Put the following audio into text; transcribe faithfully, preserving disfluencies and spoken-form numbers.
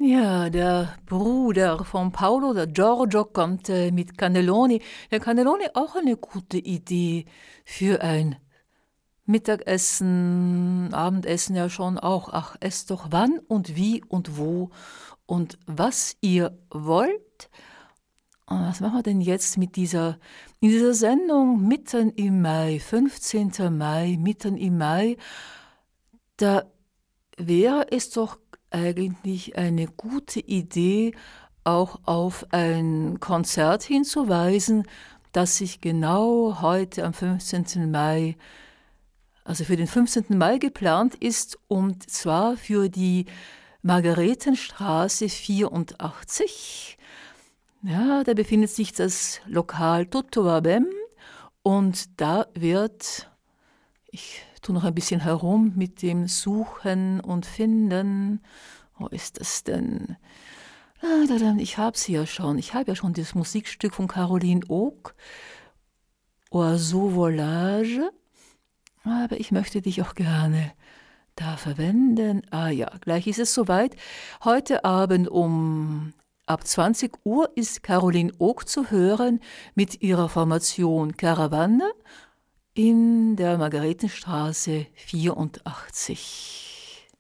Ja, der Bruder von Paolo, der Giorgio, kommt äh, mit Cannelloni. Der Cannelloni auch eine gute Idee für ein Mittagessen, Abendessen ja schon auch. Ach, esst doch wann und wie und wo und was ihr wollt. Und was machen wir denn jetzt mit dieser, in dieser Sendung mitten im Mai, fünfzehnten Mai, mitten im Mai? Da wäre es doch eigentlich eine gute Idee, auch auf ein Konzert hinzuweisen, das sich genau heute am fünfzehnten Mai, also für den fünfzehnten Mai geplant ist, und zwar für die Margaretenstraße vierundachtzig. Ja, da befindet sich das Lokal Tutto va bem und da wird, ich tue noch ein bisschen herum mit dem Suchen und Finden. Wo ist das denn? Ich habe sie ja schon. Ich habe ja schon das Musikstück von Caroline Oak, Oiseau Volage. Aber ich möchte dich auch gerne da verwenden. Ah ja, gleich ist es soweit. Heute Abend um ab zwanzig Uhr ist Caroline Oak zu hören mit ihrer Formation Caravane in der Margaretenstraße vierundachtzig.